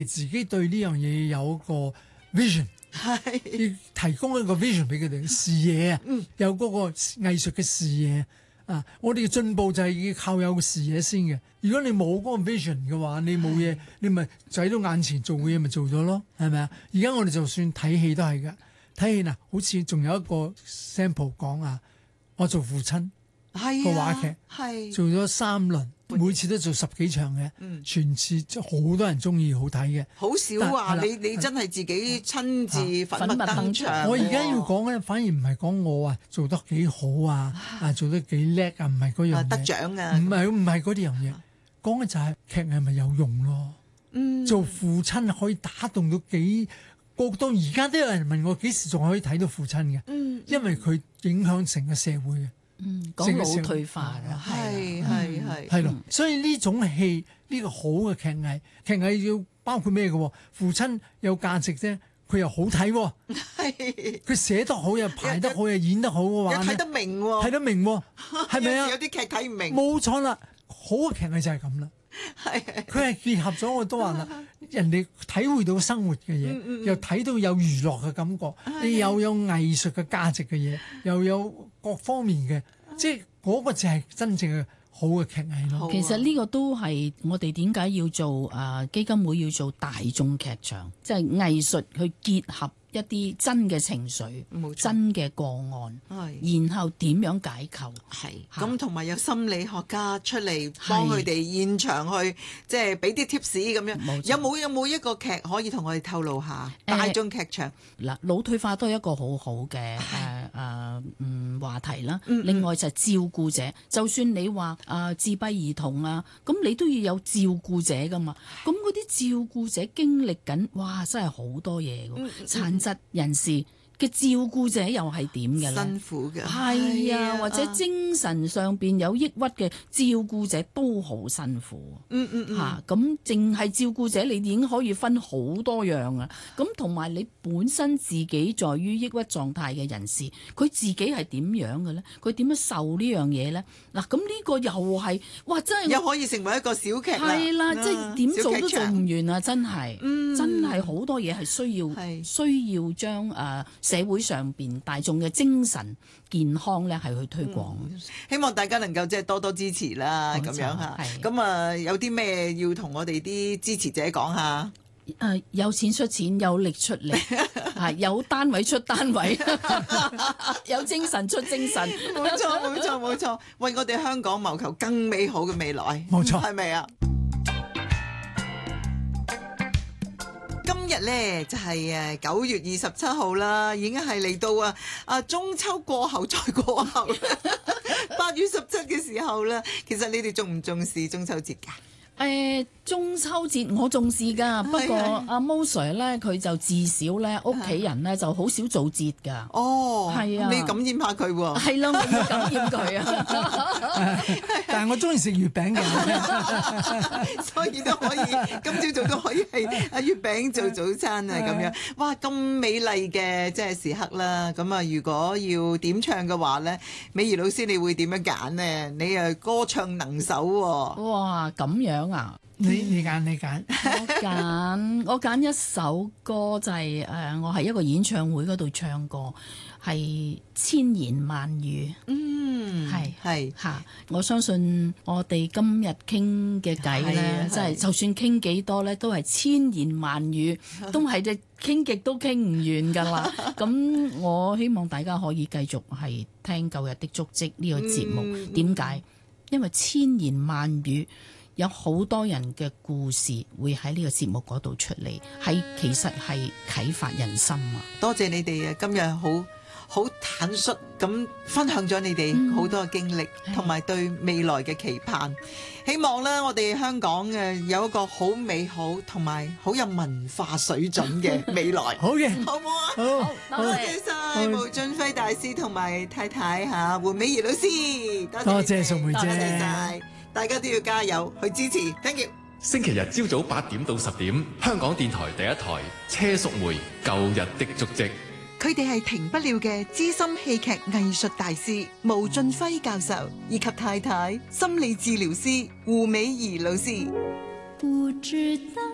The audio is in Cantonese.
自己對呢樣嘢有個 vision， 係要提供一個 vision 俾佢哋視野啊，有嗰個藝術嘅視野啊。我哋嘅進步就係要靠有個視野先嘅。如果你冇嗰個 vision 嘅話，你冇嘢，你咪就喺到眼前做嘅嘢咪做咗咯，係咪啊？而家我哋就算睇戲都係㗎，睇戲嗱，好似仲有一個 sample 講啊，我做父親係個話劇， 係做咗3輪。每次都做10幾場嘅，全次好多人中意，好睇嘅。 好少話但你真係自己親自粉墨登場。 我而家要講咧，反而唔係講我啊做得幾好啊，做得幾叻啊，唔係嗰樣嘢。 得獎啊！ 唔係嗰啲樣嘢，講嘅就係劇係咪有用咯？做父親可以打動到幾個，到而家都有人問我幾時仲可以睇到父親嘅？因為佢影響成個社會嘅。 講腦退化嘅， 係咯，所以呢種戲呢個好嘅劇藝要包括咩嘅？父親有價值啫，佢又好睇，佢寫得好又排得好又演得好嘅話咧， 睇得明喎， 睇得明喎，係咪啊？ 有啲劇睇唔明， 冇錯啦，好嘅劇藝就係咁啦。佢係結合咗我都話啦，人哋體會到生活嘅嘢，又睇到有娛樂嘅感覺，你又有藝術嘅價值嘅嘢，又有各方面嘅，即係嗰個就係真正嘅好嘅劇藝咯。 其實呢個都係我哋點解要做基金會要做大眾劇場，即係藝術去結合一啲真嘅情緒、真嘅個案，然後點樣解構？ 係咁，同埋有心理學家出嚟幫佢哋現場去，即係俾啲 tips 咁樣。有冇一個劇可以同我哋透露下？大眾劇場嗱，腦退化都係一個好好嘅話題啦。另外就係照顧者，就算你話自閉兒童啊，咁你都要有照顧者噶嘛。咁嗰啲照顧者經歷緊，哇，真係好多嘢㗎。殘疾人士嘅照顧者又係點嘅咧？ 辛苦嘅， 係啊，或者精神上邊有抑鬱嘅照顧者都好辛苦。咁淨係照顧者，你已經可以分好多樣啊。咁同埋你本身自己在於抑鬱狀態嘅人士，佢自己係點樣嘅咧？佢點樣受呢樣嘢咧？嗱，咁呢個又係，哇！真係又可以成為一個小劇啦。 係啦，即係點做都做唔完啊！真係，真係好多嘢係需要將社會上邊大眾嘅精神健康咧係去推廣。 希望大家能夠即係多多支持啦，咁樣嚇。咁有啲咩要同我哋啲支持者講下？ 有錢出錢，有力出力，有單位出單位，有精神出精神。 冇錯，為我哋香港謀求更美好嘅未來。 冇錯， 係咪啊？今日咧就係9月27號啦，已經係嚟到中秋過後再過後8月17嘅時候啦。其實你哋重唔重視中秋節㗎？ 中秋節我重視㗎，不過阿 Mo Sir 咧佢就至少咧屋企人咧就好少做節㗎。 哦， 係啊， 你要感染下佢喎。 係咯，我要感染佢啊！ 但係我中意食月餅嘅， 所以都可以今朝早都可以係月餅做早餐啊咁樣。哇，咁美麗嘅即係時刻啦！咁啊，如果要點唱嘅話咧，美儀老師你會點樣揀呢？你歌唱能手喎。 哇，咁樣啊！ 你揀， 我揀一首歌就係我喺一個演唱會嗰度唱過，係千言萬語。係嚇，我相信我哋今日傾嘅偈咧，即係就算傾幾多咧，都係千言萬語，都係只傾極都傾唔完㗎啦。咁我希望大家可以繼續係聽舊日的足跡呢個節目。點解？因為千言萬語。有好多人嘅故事會喺呢個節目嗰度出嚟，其實係啟發人心啊！ 多謝你哋啊，今日好坦率咁分享咗你哋好多嘅經歷，同埋對未來嘅期盼。希望咧，我哋香港有一個好美好同埋好有文化水準嘅未來。 好嘅， 好唔好啊？ 好， 多謝晒毛俊輝大師同埋太太胡美儀老師， 多謝淑梅姐， 多謝晒。大家都要加油去支持 ，thank you。 星期日朝早8點到10點，香港電台第一台車淑梅舊日的足跡。 佢哋係停不了嘅資深戲劇藝術大師毛俊輝教授，以及太太心理治療師胡美儀老師。 不知道